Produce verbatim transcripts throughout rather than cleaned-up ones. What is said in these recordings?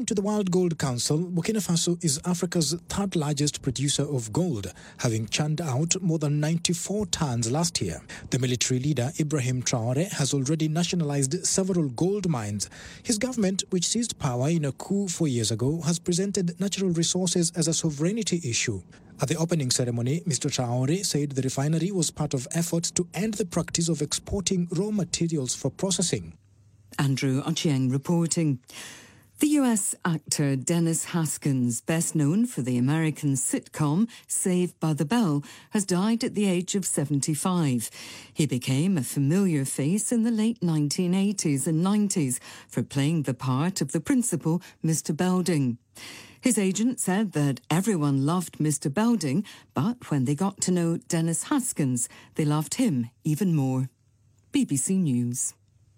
To the World Gold Council, Burkina Faso is Africa's third largest producer of gold, having churned out more than ninety-four tons last year. The military leader, Ibrahim Traore, has already nationalized several gold mines. His government, which seized power in a coup four years ago, has presented natural resources as a sovereignty issue. At the opening ceremony, Mister Traore said the refinery was part of efforts to end the practice of exporting raw materials for processing. Andrew Ochieng reporting. The U S actor Dennis Haskins, best known for the American sitcom Saved by the Bell, has died at the age of seventy-five. He became a familiar face in the late nineteen eighties and nineties for playing the part of the principal, Mister Belding. His agent said that everyone loved Mister Belding, but when they got to know Dennis Haskins, they loved him even more. B B C News.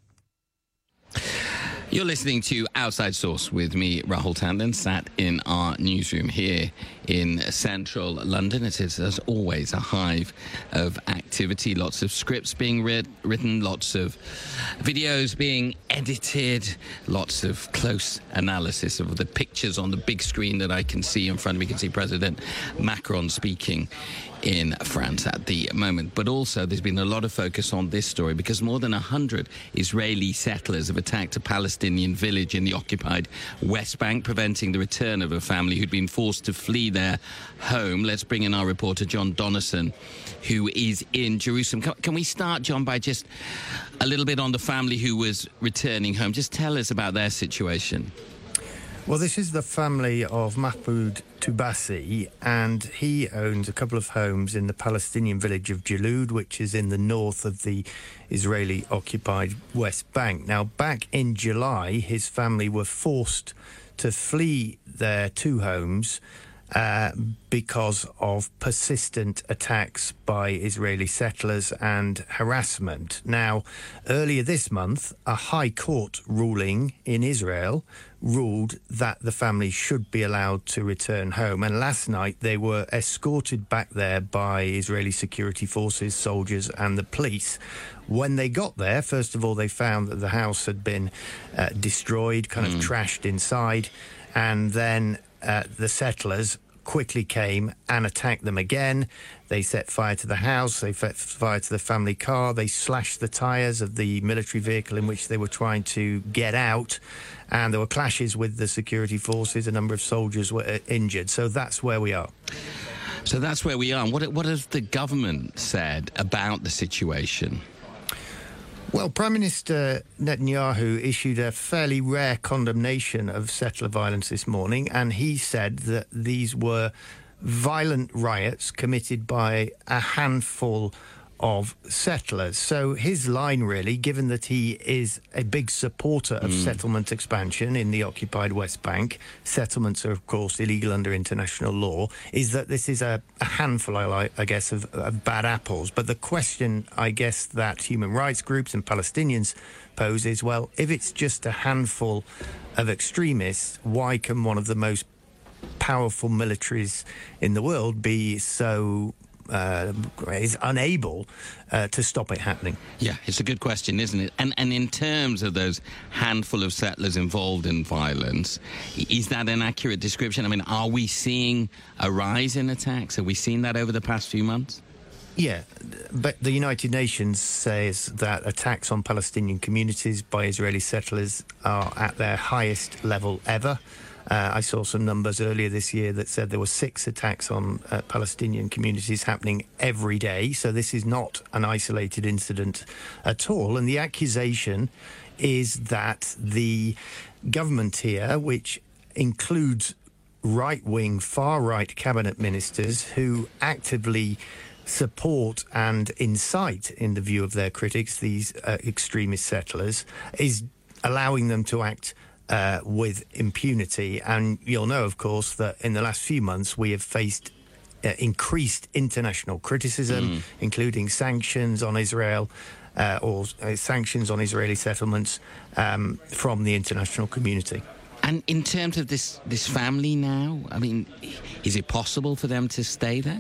You're listening to Outside Source with me, Rahul Tandon, sat in our newsroom here in central London. It is, as always, a hive of activity, lots of scripts being read, written, lots of videos being edited, lots of close analysis of the pictures on the big screen that I can see in front of me. You can see President Macron speaking in France at the moment. But also there's been a lot of focus on this story because more than one hundred Israeli settlers have attacked a Palestinian village in the occupied West Bank, preventing the return of a family who'd been forced to flee their home. Let's bring in our reporter, John Donison, who is in Jerusalem. Can, can we start, John, by just a little bit on the family who was returning home? Just tell us about their situation. Well, this is the family of Mahmoud Toubassi, and he owns a couple of homes in the Palestinian village of Jalud, which is in the north of the Israeli-occupied West Bank. Now, back in July, his family were forced to flee their two homes uh, because of persistent attacks by Israeli settlers and harassment. Now, earlier this month, a High Court ruling in Israel ruled that the family should be allowed to return home. And last night they were escorted back there by Israeli security forces, soldiers and the police. When they got there, first of all, they found that the house had been uh, destroyed, kind mm. of trashed inside. And then uh, the settlers quickly came and attacked them again. They set fire to the house, they set fire to the family car, they slashed the tyres of the military vehicle in which they were trying to get out, and there were clashes with the security forces. A number of soldiers were injured. So that's where we are. So that's where we are. What, what has the government said about the situation? Well, Prime Minister Netanyahu issued a fairly rare condemnation of settler violence this morning, and he said that these were violent riots committed by a handful of settlers. So his line, really, given that he is a big supporter of mm. settlement expansion in the occupied West Bank, settlements are, of course, illegal under international law, is that this is a, a handful, I, I guess, of, of bad apples. But the question, I guess, that human rights groups and Palestinians pose is, well, if it's just a handful of extremists, why can one of the most powerful militaries in the world be so Uh, is unable uh, to stop it happening? Yeah, it's a good question, isn't it? And and in terms of those handful of settlers involved in violence, is that an accurate description? I mean, are we seeing a rise in attacks? Have we seen that over the past few months? Yeah, but the United Nations says that attacks on Palestinian communities by Israeli settlers are at their highest level ever. Uh, I saw some numbers earlier this year that said there were six attacks on uh, Palestinian communities happening every day. So this is not an isolated incident at all. And the accusation is that the government here, which includes right-wing, far-right cabinet ministers who actively support and incite, in the view of their critics, these uh, extremist settlers, is allowing them to act Uh, with impunity. And you'll know, of course, that in the last few months we have faced uh, increased international criticism, mm. including sanctions on Israel uh, or uh, sanctions on Israeli settlements um, from the international community. And in terms of this, this family now, I mean, is it possible for them to stay there?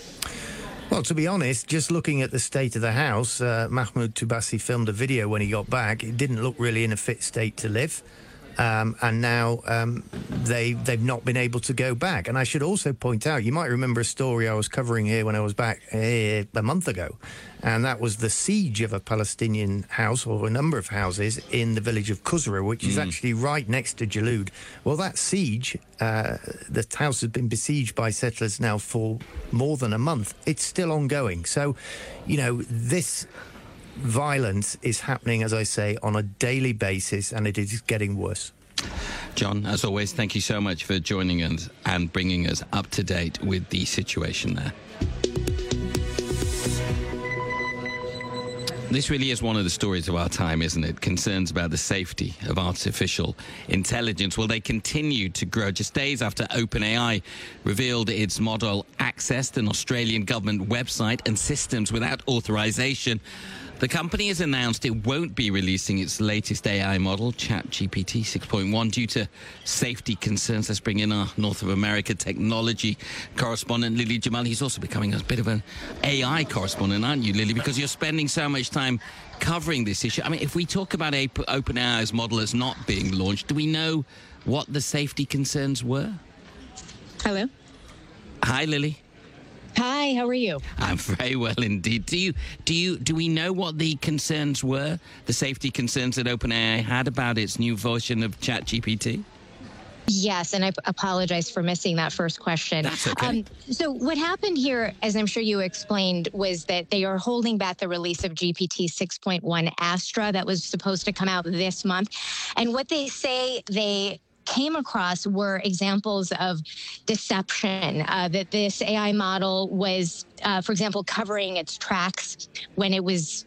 Well, to be honest, just looking at the state of the house, uh, Mahmoud Toubassi filmed a video when he got back. It didn't look really in a fit state to live. Um, and now um, they, they've not been able to go back. And I should also point out, you might remember a story I was covering here when I was back here a month ago, and that was the siege of a Palestinian house, or a number of houses, in the village of Qusra, which is mm. actually right next to Jalud. Well, that siege, uh, the house has been besieged by settlers now for more than a month. It's still ongoing. So, you know, this violence is happening, as I say, on a daily basis, and it is getting worse. John, as always, thank you so much for joining us and bringing us up to date with the situation there. This really is one of the stories of our time, isn't it? Concerns about the safety of artificial intelligence. Well, they continue to grow. Just days after OpenAI revealed its model accessed an Australian government website and systems without authorization, the company has announced it won't be releasing its latest A I model, ChatGPT six point one, due to safety concerns. Let's bring in our North of America technology correspondent, Lily Jamal. He's also becoming a bit of an A I correspondent, aren't you, Lily? Because you're spending so much time covering this issue. I mean, if we talk about OpenAI's model as not being launched, do we know what the safety concerns were? Hello. Hi, Lily. Hi, how are you? I'm very well indeed. Do you do you do we know what the concerns were, the safety concerns that OpenAI had about its new version of ChatGPT? Yes, and I apologize for missing that first question. That's okay. Um, so what happened here, as I'm sure you explained, was that they are holding back the release of G P T six point one Astra that was supposed to come out this month. And what they say they came across were examples of deception, uh, that this A I model was, uh, for example, covering its tracks when it was,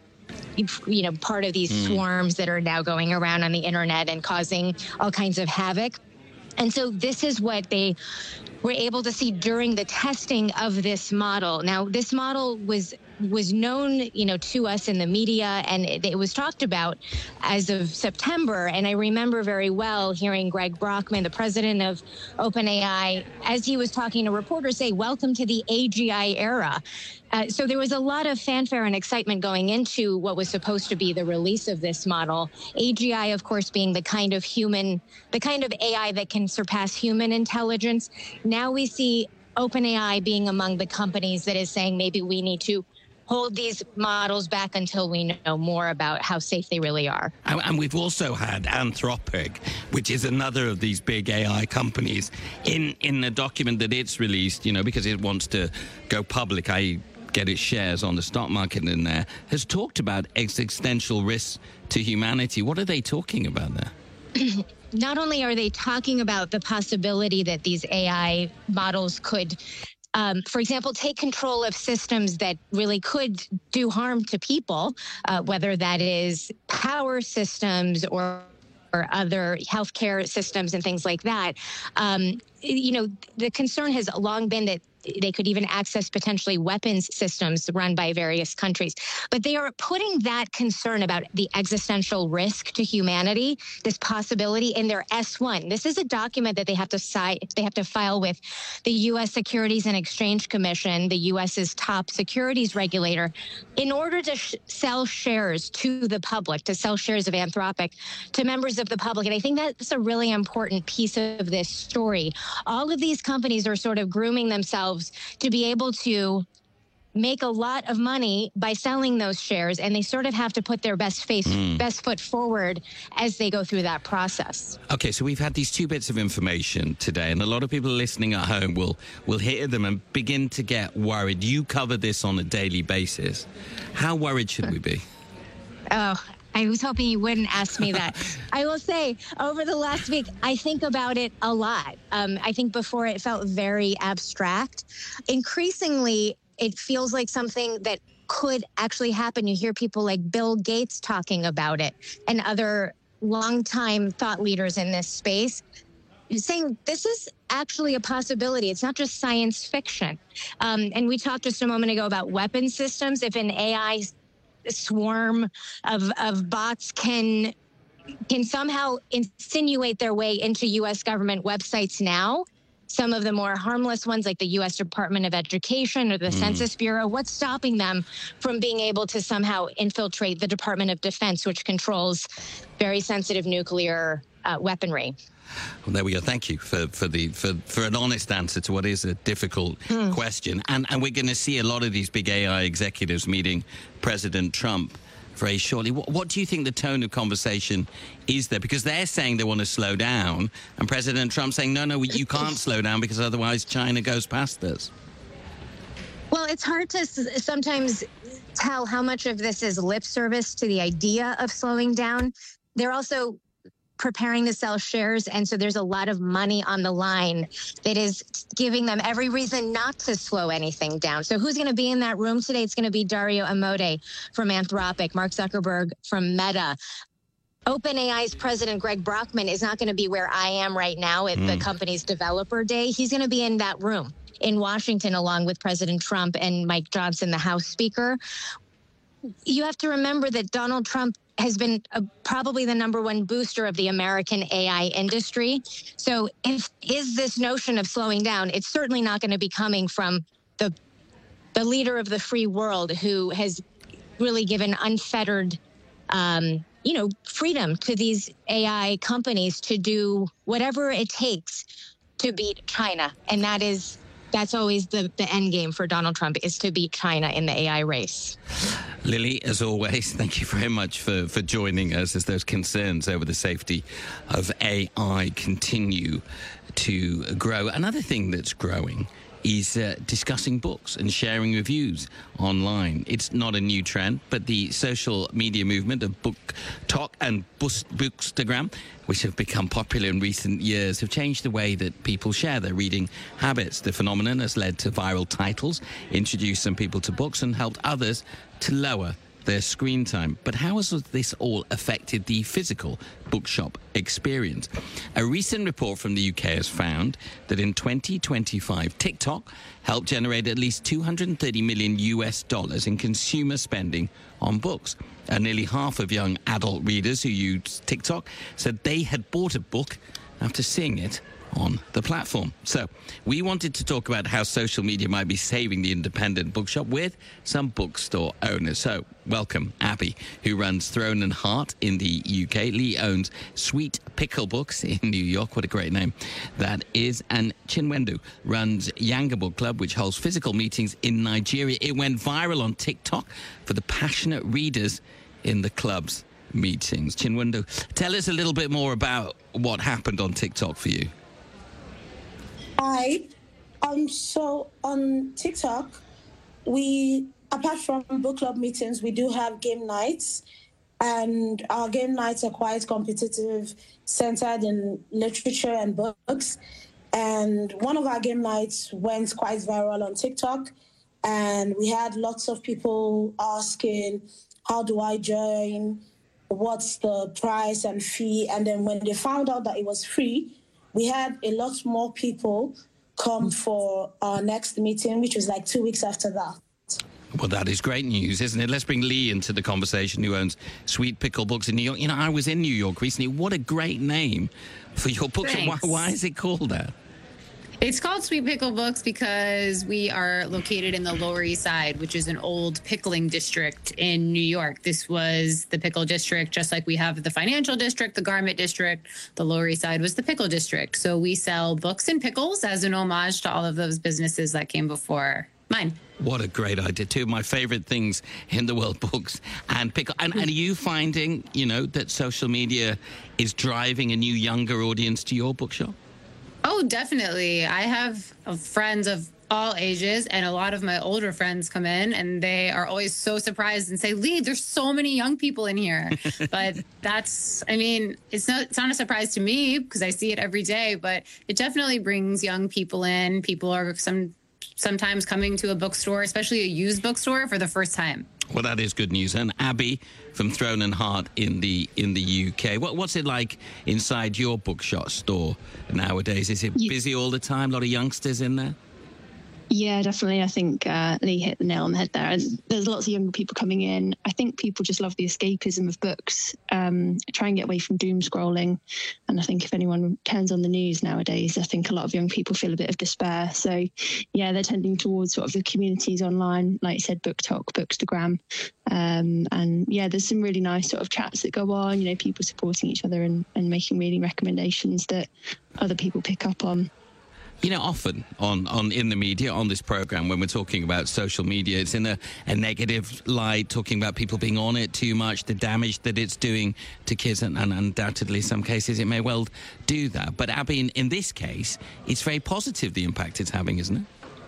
you know, part of these mm. swarms that are now going around on the internet and causing all kinds of havoc. And so this is what they were able to see during the testing of this model. Now, this model was was known, you know, to us in the media, and it, it was talked about as of September. And I remember very well hearing Greg Brockman, the president of OpenAI, as he was talking to reporters, say, "Welcome to the A G I era." Uh, so there was a lot of fanfare and excitement going into what was supposed to be the release of this model. A G I, of course, being the kind of human, the kind of A I that can surpass human intelligence. Now we see OpenAI being among the companies that is saying maybe we need to hold these models back until we know more about how safe they really are. And, and we've also had Anthropic, which is another of these big A I companies, in, in the document that it's released, you know, because it wants to go public, I get its shares on the stock market in there, has talked about existential risks to humanity. What are they talking about there? Not only are they talking about the possibility that these A I models could Um, for example, take control of systems that really could do harm to people, uh, whether that is power systems or, or other healthcare systems and things like that. Um, you know, the concern has long been that they could even access potentially weapons systems run by various countries. But they are putting that concern about the existential risk to humanity, this possibility, in their S one. This is a document that they have to si- they have to file with the U S Securities and Exchange Commission, the U S's top securities regulator, in order to sh- sell shares to the public, to sell shares of Anthropic to members of the public. And I think that's a really important piece of this story. All of these companies are sort of grooming themselves to be able to make a lot of money by selling those shares, and they sort of have to put their best face, mm. best foot forward as they go through that process. Okay, so we've had these two bits of information today, and a lot of people listening at home will will hear them and begin to get worried. You cover this on a daily basis. How worried should we be? Oh, I was hoping you wouldn't ask me that. I will say, over the last week, I think about it a lot. Um, I think before it felt very abstract. Increasingly, it feels like something that could actually happen. You hear people like Bill Gates talking about it and other longtime thought leaders in this space saying this is actually a possibility. It's not just science fiction. Um, and we talked just a moment ago about weapon systems. If an A I swarm of, of bots can can somehow insinuate their way into U S government websites now, some of the more harmless ones like the U S Department of Education or the mm. Census Bureau, what's stopping them from being able to somehow infiltrate the Department of Defense, which controls very sensitive nuclear uh, weaponry. Well, there we go. Thank you for, for the for, for an honest answer to what is a difficult mm. question. And and we're going to see a lot of these big A I executives meeting President Trump very shortly. What, what do you think the tone of conversation is there? Because they're saying they want to slow down, and President Trump saying, no, no, you can't slow down because otherwise China goes past us. Well, it's hard to s- sometimes tell how much of this is lip service to the idea of slowing down. They're also preparing to sell shares, and so there's a lot of money on the line that is giving them every reason not to slow anything down. So who's going to be in that room today? It's going to be Dario Amodei from Anthropic, Mark Zuckerberg from Meta. OpenAI's president, Greg Brockman, is not going to be where I am right now at mm. the company's developer day. He's going to be in that room in Washington along with President Trump and Mike Johnson, the House Speaker. You have to remember that Donald Trump has been a, probably the number one booster of the American A I industry. So if is this notion of slowing down, it's certainly not going to be coming from the the leader of the free world who has really given unfettered, um, you know, freedom to these A I companies to do whatever it takes to beat China. And that is That's always the, the end game for Donald Trump, is to beat China in the A I race. Lily, as always, thank you very much for, for joining us as those concerns over the safety of A I continue to grow. Another thing that's growing is uh, discussing books and sharing reviews online. It's not a new trend, but the social media movement of BookTok and Bookstagram, which have become popular in recent years, have changed the way that people share their reading habits. The phenomenon has led to viral titles, introduced some people to books, and helped others to lower their screen time. But how has this all affected the physical bookshop experience? A recent report from the U K has found that in twenty twenty-five, TikTok helped generate at least two hundred thirty million U S dollars in consumer spending on books. And nearly half of young adult readers who use TikTok said they had bought a book after seeing it on the platform. So we wanted to talk about how social media might be saving the independent bookshop with some bookstore owners. So welcome Abby, who runs Throne and Heart in the U K. Lee owns Sweet Pickle Books in New York. What a great name that is. And Chinwendu runs Yanga Book Club, which holds physical meetings in Nigeria. It went viral on TikTok for the passionate readers in the club's meetings. Chinwendu, tell us a little bit more about what happened on TikTok for you. Hi. Um, so on TikTok, we, apart from book club meetings, we do have game nights. And our game nights are quite competitive, centered in literature and books. And one of our game nights went quite viral on TikTok. And we had lots of people asking, how do I join? What's the price and fee? And then when they found out that it was free, we had a lot more people come for our next meeting, which was like two weeks after that. Well, that is great news, isn't it? Let's bring Lee into the conversation, who owns Sweet Pickle Books in New York. You know, I was in New York recently. What a great name for your book. Why, why is it called that? It's called Sweet Pickle Books because we are located in the Lower East Side, which is an old pickling district in New York. This was the pickle district, just like we have the financial district, the garment district. The Lower East Side was the pickle district. So we sell books and pickles as an homage to all of those businesses that came before mine. What a great idea. Two of my favorite things in the world, books and pickle. And, and are you finding, you know, that social media is driving a new younger audience to your bookshop? Oh, definitely. I have friends of all ages, and a lot of my older friends come in, and they are always so surprised and say, Lee, there's so many young people in here. But that's, I mean, it's not, it's not a surprise to me because I see it every day, but it definitely brings young people in. People are some sometimes coming to a bookstore, especially a used bookstore, for the first time. Well, that is good news. And Abby from Throne and Heart in the in the U K. What, what's it like inside your bookshop store nowadays? Is it busy all the time? A lot of youngsters in there? Yeah, definitely. I think uh, Lee hit the nail on the head there. And there's lots of younger people coming in. I think people just love the escapism of books, um, try and get away from doom scrolling. And I think if anyone turns on the news nowadays, I think a lot of young people feel a bit of despair. So, yeah, they're tending towards sort of the communities online, like you said, BookTok, Bookstagram. Um, and, yeah, there's some really nice sort of chats that go on, you know, people supporting each other and, and making reading recommendations that other people pick up on. You know, often on, on in the media, on this programme, when we're talking about social media, it's in a, a negative light, talking about people being on it too much, the damage that it's doing to kids, and, and undoubtedly some cases it may well do that. But Abby, in, in this case, it's very positive, the impact it's having, isn't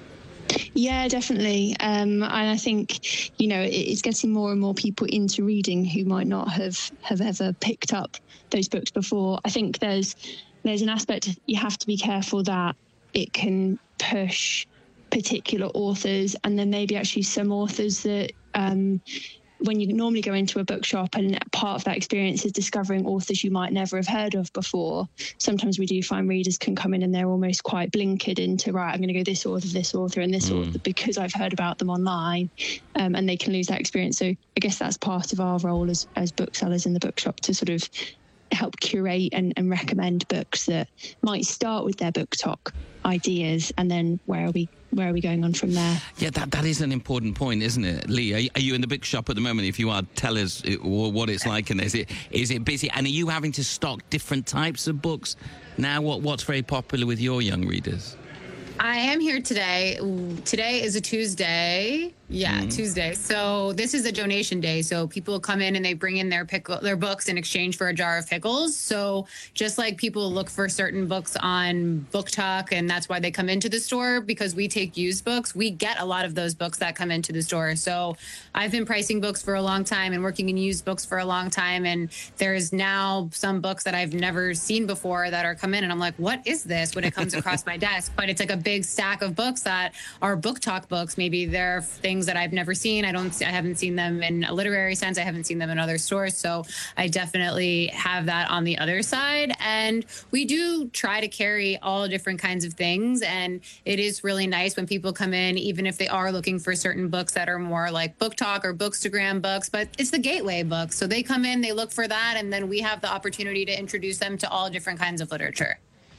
it? Yeah, definitely. Um, and I think, you know, it's getting more and more people into reading who might not have, have ever picked up those books before. I think there's there's an aspect you have to be careful that it can push particular authors, and then maybe actually some authors that um, when you normally go into a bookshop and part of that experience is discovering authors you might never have heard of before, sometimes we do find readers can come in and they're almost quite blinkered into, right, I'm going to go this author, this author and this mm. author because I've heard about them online, um, and they can lose that experience. So I guess that's part of our role as, as booksellers in the bookshop, to sort of help curate and, and recommend books that might start with their BookTok ideas, and then where are we where are we going on from there? Yeah, that that is an important point, isn't it, Lee? Are, are you in the bookshop at the moment? If you are, tell us what it's like. And is it is it busy? And are you having to stock different types of books now? What what's very popular with your young readers? I am here today. Today is a Tuesday. Yeah, mm. Tuesday. So this is a donation day. So people come in and they bring in their pickle, their books in exchange for a jar of pickles. So just like people look for certain books on BookTok, and that's why they come into the store, because we take used books. We get a lot of those books that come into the store. So I've been pricing books for a long time and working in used books for a long time. And there's now some books that I've never seen before that are come in, and I'm like, what is this when it comes across my desk? But it's like a big stack of books that are BookTok books. Maybe they're things that I've never seen. I don't, I haven't seen them in a literary sense. I haven't seen them in other stores. So I definitely have that on the other side. And we do try to carry all different kinds of things. And it is really nice when people come in, even if they are looking for certain books that are more like BookTok or Bookstagram books, but it's the gateway books. So they come in, they look for that, and then we have the opportunity to introduce them to all different kinds of literature.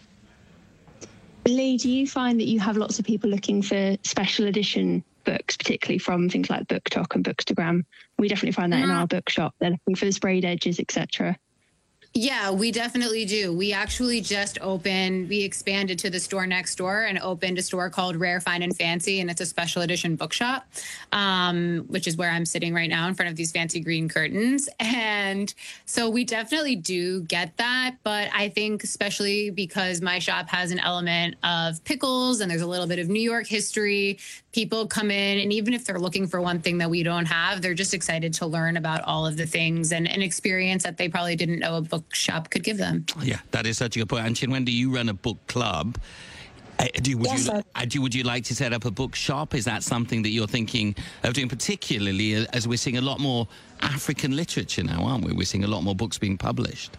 Lee, do you find that you have lots of people looking for special edition books, particularly from things like BookTok and Bookstagram? We definitely find that mm-hmm. in our bookshop. They're looking for the sprayed edges, et cetera. Yeah, we definitely do. We actually just opened, we expanded to the store next door and opened a store called Rare, Fine and Fancy, and it's a special edition bookshop, um, which is where I'm sitting right now in front of these fancy green curtains. And so we definitely do get that, but I think especially because my shop has an element of pickles and there's a little bit of New York history, people come in, and even if they're looking for one thing that we don't have, they're just excited to learn about all of the things and an experience that they probably didn't know a bookshop could give them. Yeah, that is such a good point. And Chinwendu, you run a book club. Uh, do, would, yes, you, uh, do, would you like to set up a bookshop? Is that something that you're thinking of doing, particularly as we're seeing a lot more African literature now, aren't we? We're seeing a lot more books being published.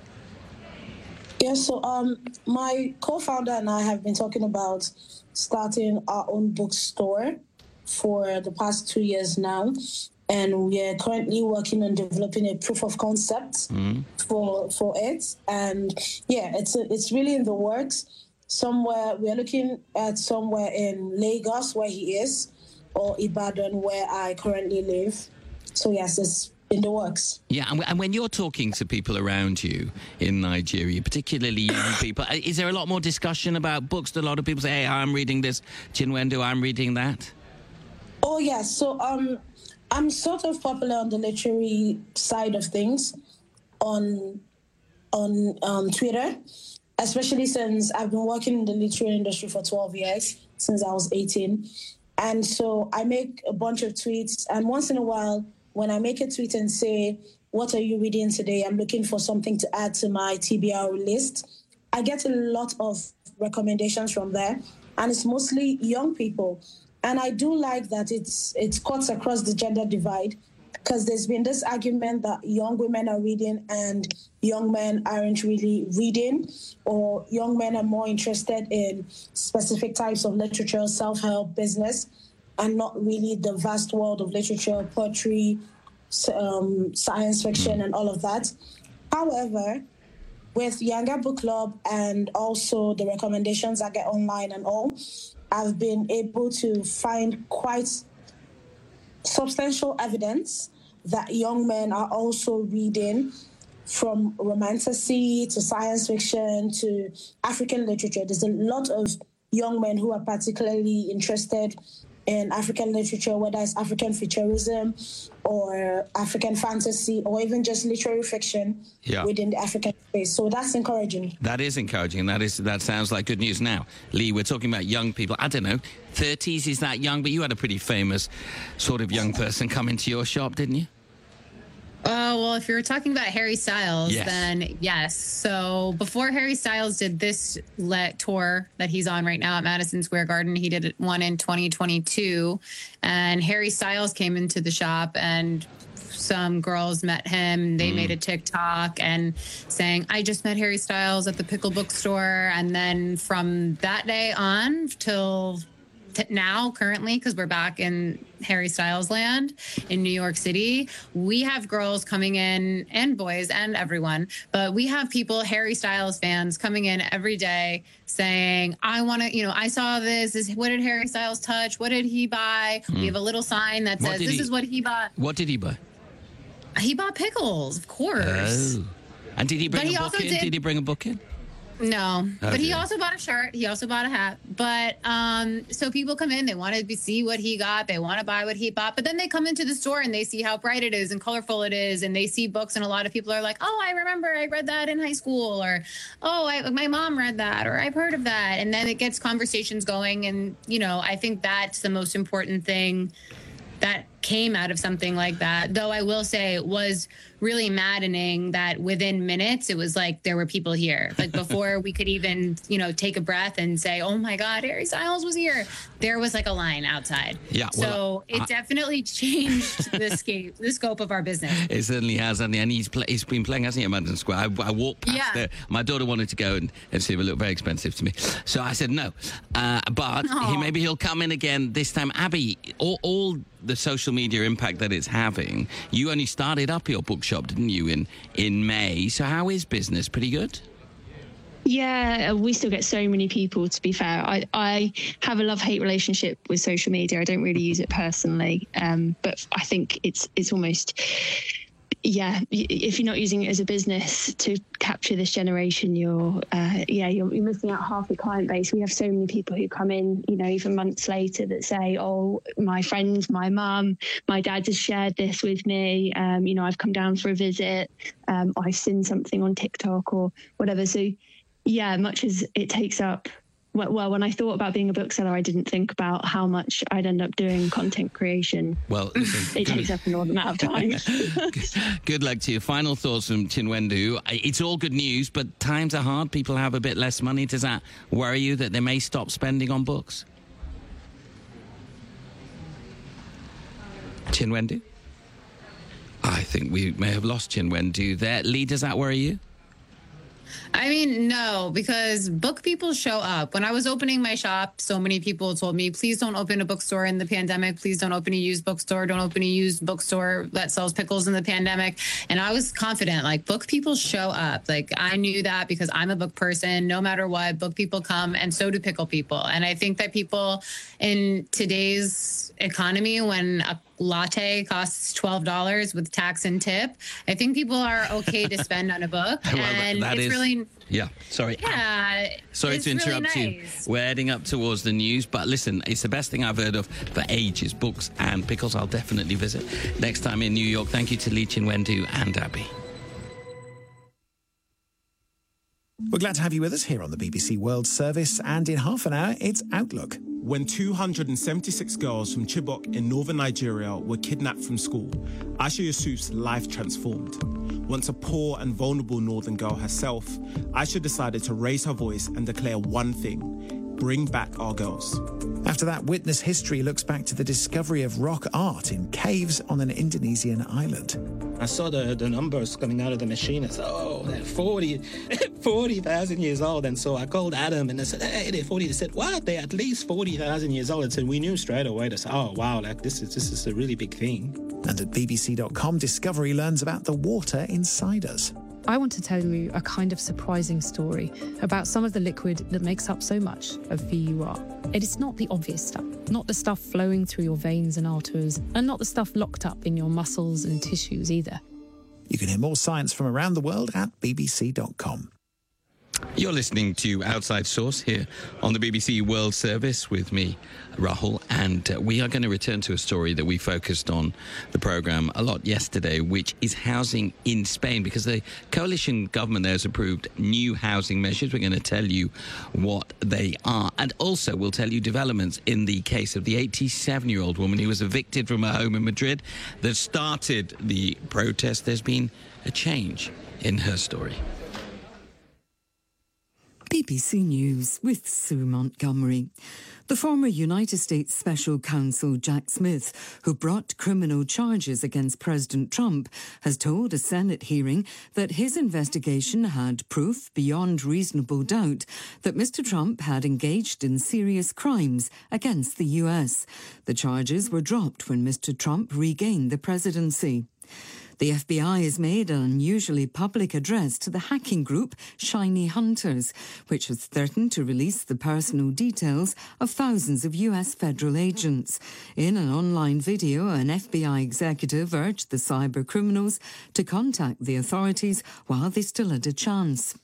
Yeah, so um, my co-founder and I have been talking about starting our own bookstore for the past two years now. And we are currently working on developing a proof of concept mm. for for it. And yeah, it's a, it's really in the works. Somewhere we are looking at somewhere in Lagos, where he is, or Ibadan, where I currently live. So yes, it's in the works. Yeah, and, and when you're talking to people around you in Nigeria, particularly young people, is there a lot more discussion about books? A lot of people say, "Hey, I'm reading this, Chinwendu, I'm reading that." Oh yes, so um. I'm sort of popular on the literary side of things on on um, Twitter, especially since I've been working in the literary industry for twelve years, since I was eighteen. And so I make a bunch of tweets. And once in a while, when I make a tweet and say, "What are you reading today? I'm looking for something to add to my T B R list," I get a lot of recommendations from there. And it's mostly young people. And I do like that it's it cuts across the gender divide. because there's been this argument that young women are reading and young men aren't really reading, or young men are more interested in specific types of literature, self-help, business, and not really the vast world of literature, poetry, um, science fiction, and all of that. However, with Younger Book Club and also the recommendations I get online and all, I've been able to find quite substantial evidence that young men are also reading, from romantasy to science fiction to African literature. There's a lot of young men who are particularly interested in African literature, whether it's African futurism or African fantasy or even just literary fiction yeah. within the African space. So that's encouraging. That is encouraging. That is that sounds like good news. Now, Lee, we're talking about young people. I don't know, thirties is that young? But you had a pretty famous sort of young person come into your shop, didn't you? Oh, well, if you're talking about Harry Styles, yes. then yes. So before Harry Styles did this let tour that he's on right now at Madison Square Garden, he did one in twenty twenty-two. And Harry Styles came into the shop and some girls met him. They mm. made a TikTok and saying, I just met Harry Styles at the Pickle Bookstore. And then from that day on till now, currently, because we're back in Harry Styles land in New York City, we have girls coming in, and boys and everyone, but we have people, Harry Styles fans, coming in every day saying, I want to, you know, I saw this, this, what did Harry Styles touch? What did he buy? Mm. We have a little sign that says, this he, is what he bought. What did he buy? He bought pickles, of course. Oh. And did he bring but a he book in? Did... did he bring a book in? No, oh, but he dear. also bought a shirt. He also bought a hat. But um, so people come in, they want to see what he got. They want to buy what he bought. But then they come into the store and they see how bright it is and colorful it is. And they see books. And a lot of people are like, oh, I remember I read that in high school. Or, oh, I, my mom read that. Or I've heard of that. And then it gets conversations going. And, you know, I think that's the most important thing that came out of something like that. Though I will say it was really maddening that within minutes, it was like there were people here. Like before we could even, you know, take a breath and say, oh my God, Harry Styles was here. There was like a line outside. Yeah. So well, it I, definitely changed the scope, the scope of our business. It certainly has. And, and he's, play, he's been playing, hasn't he, at Madison Square? I, I walked past yeah. there. My daughter wanted to go and, and see him. It looked very expensive to me. So I said no. Uh, but he, maybe he'll come in again this time. Abby, all, all the social media impact that it's having, you only started up your bookshop, didn't you, in, in May? So how is business? Pretty good? Yeah, we still get so many people, to be fair. I, I have a love-hate relationship with social media. I don't really use it personally, um, but I think it's it's almost... Yeah, if you're not using it as a business to capture this generation, you're, uh, yeah, you're, you're missing out half your client base. We have so many people who come in, you know, even months later that say, oh, my friend, my mum, my dad just shared this with me. Um, you know, I've come down for a visit. Um, I've seen something on TikTok or whatever. So, yeah, much as it takes up. Well, when I thought about being a bookseller, I didn't think about how much I'd end up doing content creation. Well, listen, it takes up an enormous amount of time. Good luck to you. Final thoughts from Chinwendu. It's all good news, but times are hard. People have a bit less money. Does that worry you that they may stop spending on books? Chinwendu? I think we may have lost Chinwendu there. Lee, does that worry you? I mean, no, because book people show up. When I was opening my shop, so many people told me, please don't open a bookstore in the pandemic. Please don't open a used bookstore. Don't open a used bookstore that sells pickles in the pandemic. And I was confident, like, book people show up. Like, I knew that because I'm a book person. No matter what, book people come, and so do pickle people. And I think that people in today's economy, when a latte costs twelve dollars with tax and tip, I think people are okay to spend on a book. Well, and that it's is, really... Yeah, sorry. Yeah. Sorry to interrupt really you. nice. We're heading up towards the news, but listen, it's the best thing I've heard of for ages. Books and pickles. I'll definitely visit next time in New York. Thank you to Lee Chinwendu and Abby. We're glad to have you with us here on the B B C World Service, and in half an hour, it's Outlook. When two hundred seventy-six girls from Chibok in northern Nigeria were kidnapped from school, Aisha Yusuf's life transformed. Once a poor and vulnerable northern girl herself, Aisha decided to raise her voice and declare one thing: Bring back our girls. After that, Witness History looks back to the discovery of rock art in caves on an Indonesian island. I saw the, the numbers coming out of the machine. I said, oh, they're forty, forty thousand years old. And so I called Adam and I said, hey, they're forty. They said, what? They're at least forty thousand years old. And so we knew straight away. They said, oh, wow, like this is, this is a really big thing. And at B B C dot com, Discovery learns about the water inside us. I want to tell you a kind of surprising story about some of the liquid that makes up so much of who you are. It is not the obvious stuff, not the stuff flowing through your veins and arteries, and not the stuff locked up in your muscles and tissues either. You can hear more science from around the world at B B C dot com. You're listening to Outside Source here on the B B C World Service with me, Rahul, and uh, we are going to return to a story that we focused on the programme a lot yesterday, which is housing in Spain, because the coalition government there has approved new housing measures. We're going to tell you what they are, and also we'll tell you developments in the case of the eighty-seven-year-old woman who was evicted from her home in Madrid that started the protest. There's been a change in her story. B B C News with Sue Montgomery. The former United States Special Counsel Jack Smith, who brought criminal charges against President Trump, has told a Senate hearing that his investigation had proof beyond reasonable doubt that Mister Trump had engaged in serious crimes against the U S. The charges were dropped when Mister Trump regained the presidency. The F B I has made an unusually public address to the hacking group Shiny Hunters, which has threatened to release the personal details of thousands of U S federal agents. In an online video, an F B I executive urged the cyber criminals to contact the authorities while they still had a chance.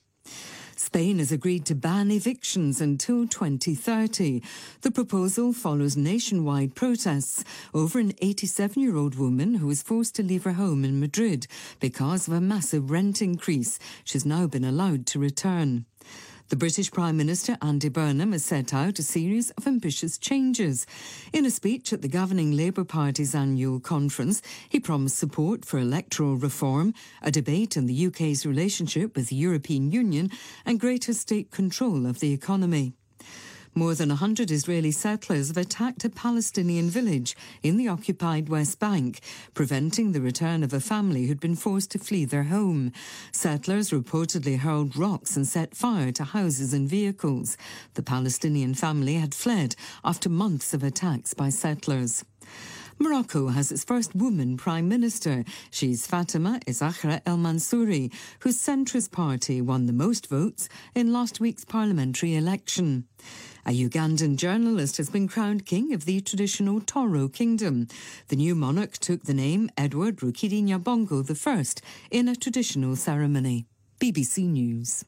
Spain has agreed to ban evictions until twenty thirty. The proposal follows nationwide protests over an eighty-seven-year-old woman who was forced to leave her home in Madrid because of a massive rent increase. She's now been allowed to return. The British Prime Minister Andy Burnham has set out a series of ambitious changes. In a speech at the governing Labour Party's annual conference, he promised support for electoral reform, a debate on the U K's relationship with the European Union, and greater state control of the economy. More than one hundred Israeli settlers have attacked a Palestinian village in the occupied West Bank, preventing the return of a family who'd been forced to flee their home. Settlers reportedly hurled rocks and set fire to houses and vehicles. The Palestinian family had fled after months of attacks by settlers. Morocco has its first woman prime minister. She's Fatima Zahra El Mansouri, whose centrist party won the most votes in last week's parliamentary election. A Ugandan journalist has been crowned king of the traditional Toro Kingdom. The new monarch took the name Edward Rukiri-Nyabongo the First in a traditional ceremony. B B C News.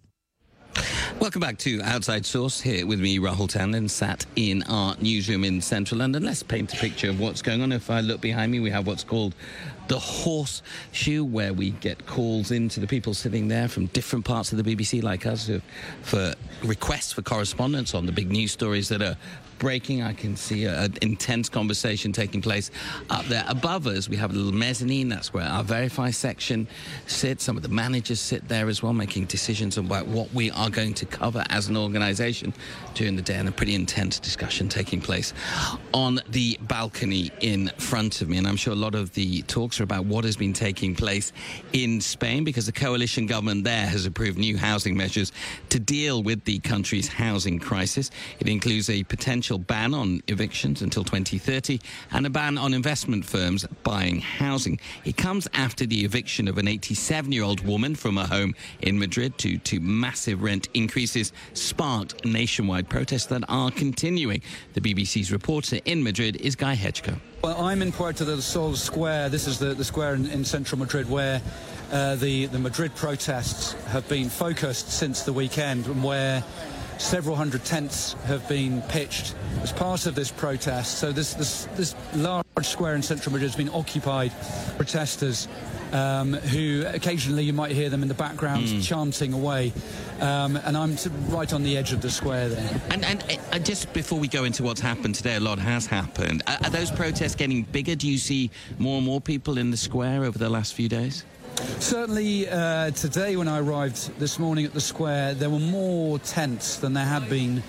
Welcome back to Outside Source, here with me, Rahul Tandon, sat in our newsroom in central London. Let's paint a picture of what's going on. If I look behind me, we have what's called the Horseshoe, where we get calls in to the people sitting there from different parts of the B B C, like us, for requests for correspondence on the big news stories that are breaking. I can see an intense conversation taking place up there. Above us, we have a little mezzanine. That's where our Verify section sits. Some of the managers sit there as well, making decisions about what we are going to cover as an organisation during the day, and a pretty intense discussion taking place on the balcony in front of me. And I'm sure a lot of the talks are about what has been taking place in Spain, because the coalition government there has approved new housing measures to deal with the country's housing crisis. It includes a potential ban on evictions until twenty thirty and a ban on investment firms buying housing. It comes after the eviction of an eighty-seven-year-old woman from her home in Madrid due to massive rent increases sparked nationwide protests that are continuing. The B B C's reporter in Madrid is Guy Hedgecoe. Well, I'm in Puerta del Sol Square. This is the, the square in, in central Madrid where uh, the, the Madrid protests have been focused since the weekend, and where several hundred tents have been pitched as part of this protest. So this this, this large square in central Madrid has been occupied by protesters um, who occasionally you might hear them in the background mm. chanting away. Um, and I'm t- right on the edge of the square there. And, and uh, just before we go into what's happened today, a lot has happened. Are, are those protests getting bigger? Do you see more and more people in the square over the last few days? Certainly uh, today when I arrived this morning at the square, there were more tents than there had been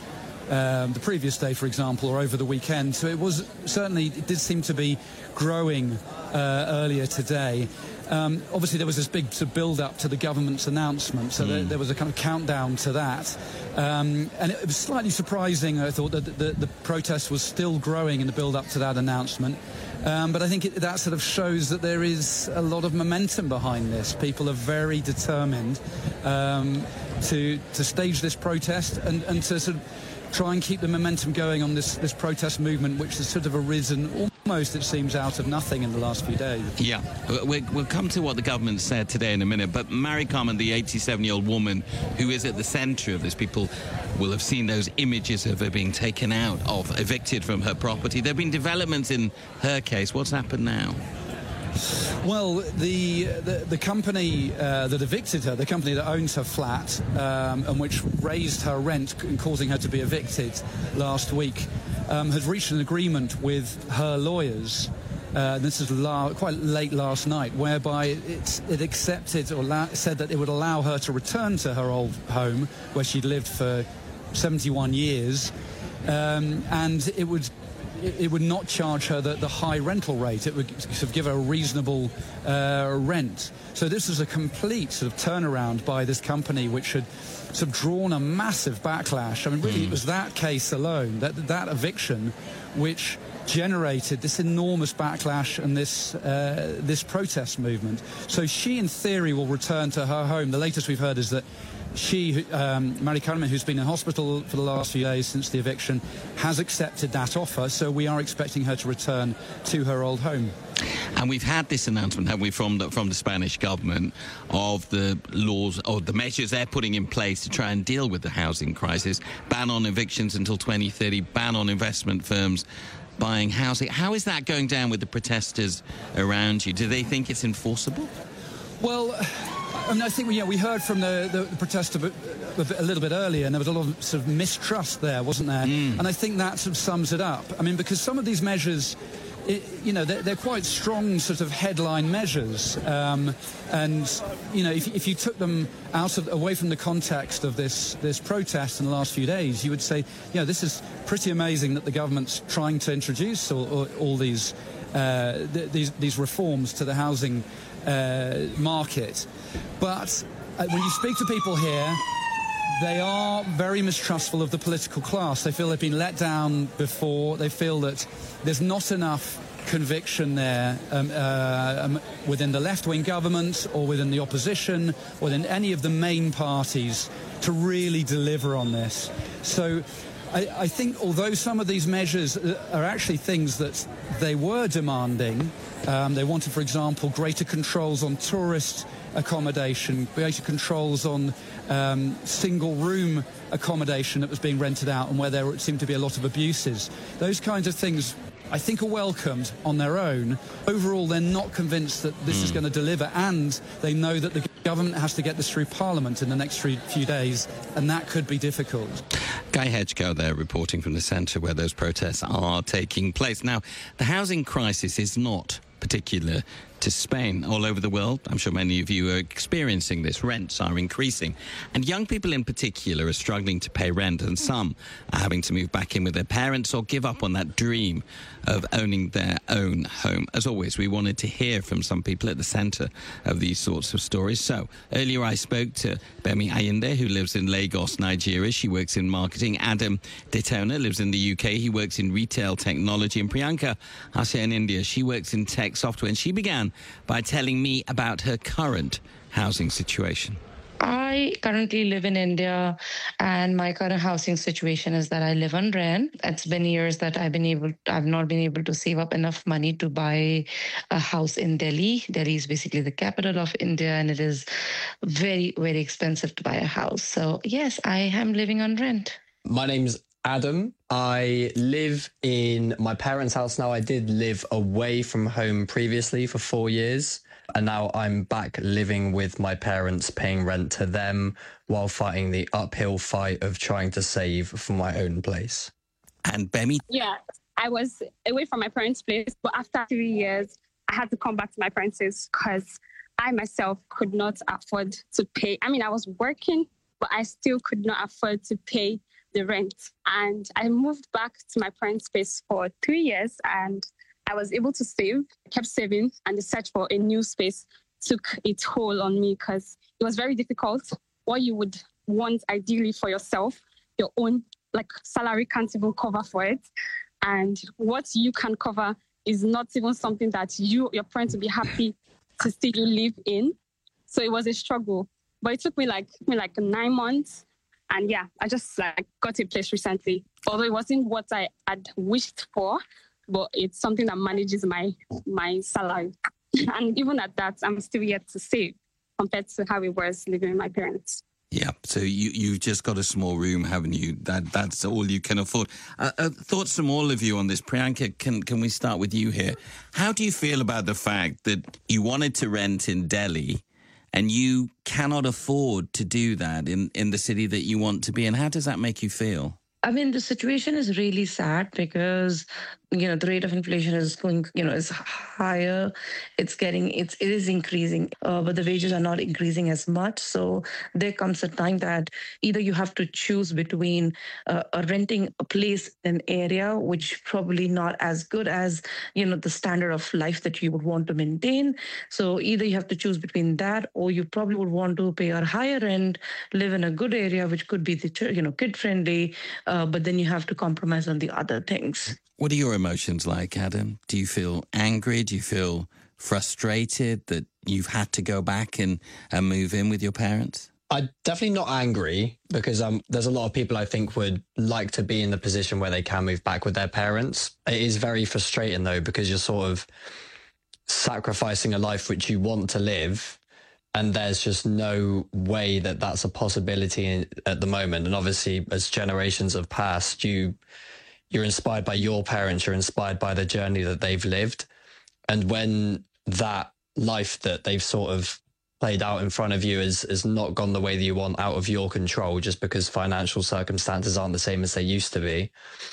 um, the previous day, for example, or over the weekend. So it was certainly, it did seem to be growing uh, earlier today. Um, obviously, there was this big sort of build-up to the government's announcement, so mm. there, there was a kind of countdown to that. Um, and it was slightly surprising, I thought, that the, the, the protest was still growing in the build-up to that announcement. Um, but I think it, that sort of shows that there is a lot of momentum behind this. People are very determined um, to to stage this protest and, and to sort of try and keep the momentum going on this, this protest movement, which has sort of arisen almost, it seems, out of nothing in the last few days. Yeah, we'll, we'll come to what the government said today in a minute, but Mary Carmen, the eighty-seven-year-old woman who is at the centre of this, people will have seen those images of her being taken out of, evicted from her property. There have been developments in her case. What's happened now? Well, the the, the company uh, that evicted her, the company that owns her flat, um, and which raised her rent, causing her to be evicted last week, um, has reached an agreement with her lawyers. Uh, this is la- quite late last night, whereby it, it accepted or la- said that it would allow her to return to her old home, where she'd lived for seventy-one years, um, and it would. It would not charge her the, the high rental rate. It would sort of give her a reasonable uh, rent. So this was a complete sort of turnaround by this company, which had sort of drawn a massive backlash. I mean, really, mm. it was that case alone, that that eviction, which generated this enormous backlash and this uh, this protest movement. So she, in theory, will return to her home. The latest we've heard is that she, um, Mary Carmen, who's been in hospital for the last few days since the eviction, has accepted that offer, so we are expecting her to return to her old home. And we've had this announcement, haven't we, from the, from the Spanish government of the laws or the measures they're putting in place to try and deal with the housing crisis. Ban on evictions until twenty thirty, ban on investment firms buying housing. How is that going down with the protesters around you? Do they think it's enforceable? Well, I mean, I think we, yeah, we heard from the, the, the protester a, a, a little bit earlier, and there was a lot of sort of mistrust there, wasn't there? Mm. And I think that sort of sums it up. I mean, because some of these measures, it, you know, they're, they're quite strong sort of headline measures. Um, and, you know, if, if you took them out of, away from the context of this, this protest in the last few days, you would say, you know, this is pretty amazing that the government's trying to introduce all, all, all these, uh, th- these, these reforms to the housing Uh, market. But uh, when you speak to people here, they are very mistrustful of the political class. They feel they've been let down before. They feel that there's not enough conviction there um, uh, um, within the left-wing government or within the opposition or within any of the main parties to really deliver on this. So I, I think although some of these measures are actually things that they were demanding, um, they wanted, for example, greater controls on tourist accommodation, greater controls on um, single-room accommodation that was being rented out and where there seemed to be a lot of abuses. Those kinds of things, I think, are welcomed on their own. Overall, they're not convinced that this mm. is going to deliver, and they know that the government has to get this through Parliament in the next few days, and that could be difficult. Guy Hedgecoe there, reporting from the centre where those protests are taking place. Now, the housing crisis is not particular to Spain. All over the world, I'm sure many of you are experiencing this. Rents are increasing, and young people in particular are struggling to pay rent, and some are having to move back in with their parents or give up on that dream of owning their own home. As always, we wanted to hear from some people at the centre of these sorts of stories. So earlier I spoke to Bemi Ayinde, who lives in Lagos, Nigeria. She works in marketing. Adam Detona lives in the U K. He works in retail technology. And Priyanka Hasia in India. She works in tech software, and she began by telling me about her current housing situation. I currently live in India, and my current housing situation is that I live on rent. It's been years that I've been able, I've not been able to save up enough money to buy a house in Delhi. Delhi is basically the capital of India, and it is very, very expensive to buy a house. So yes, I am living on rent. My name's Adam. I live in my parents' house now. I did live away from home previously for four years. And now I'm back living with my parents, paying rent to them while fighting the uphill fight of trying to save for my own place. And Bemi? Yeah, I was away from my parents' place, but after three years, I had to come back to my parents' place because I myself could not afford to pay. I mean, I was working, but I still could not afford to pay the rent. And I moved back to my parents' place for three years and I was able to save, kept saving, and the search for a new space took its toll on me because it was very difficult. What you would want ideally for yourself, your own like salary can't even cover for it. And what you can cover is not even something that you, your parents will be happy to see you live in. So it was a struggle. But it took me like me like nine months. And yeah, I just like got a place recently. Although it wasn't what I had wished for, but it's something that manages my my salary. And even at that, I'm still yet to save compared to how it was living with my parents. Yeah, so you, you've just got a small room, haven't you? That That's all you can afford. Uh, uh, thoughts from all of you on this. Priyanka, can, can we start with you here? How do you feel about the fact that you wanted to rent in Delhi and you cannot afford to do that in, in the city that you want to be in? How does that make you feel? I mean, the situation is really sad because, you know, the rate of inflation is going, you know, is higher. It's getting, it's, it is increasing, uh, but the wages are not increasing as much. So there comes a time that either you have to choose between uh, a renting a place in an area, which probably not as good as, you know, the standard of life that you would want to maintain. So either you have to choose between that, or you probably would want to pay a higher rent, live in a good area, which could be, the, you know, kid friendly. Uh, but then you have to compromise on the other things. What are your emotions like, Adam? Do you feel angry? Do you feel frustrated that you've had to go back and, and move in with your parents? I'm definitely not angry because um, there's a lot of people I think would like to be in the position where they can move back with their parents. It is very frustrating, though, because you're sort of sacrificing a life which you want to live. And there's just no way that that's a possibility in, at the moment. And obviously, as generations have passed, you, you're inspired by your parents, you're inspired by the journey that they've lived. And when that life that they've sort of played out in front of you has, has not gone the way that you want out of your control, just because financial circumstances aren't the same as they used to be,